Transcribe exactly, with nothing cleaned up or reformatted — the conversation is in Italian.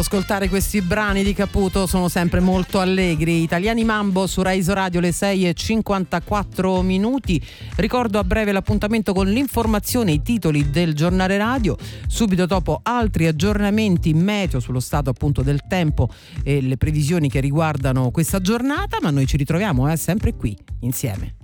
Ascoltare questi brani di Caputo sono sempre molto allegri. Italiani Mambo su Rai Radio, le sei e cinquantaquattro minuti. Ricordo a breve l'appuntamento con l'informazione, i titoli del giornale radio, subito dopo altri aggiornamenti meteo sullo stato appunto del tempo e le previsioni che riguardano questa giornata, ma noi ci ritroviamo eh, sempre qui insieme.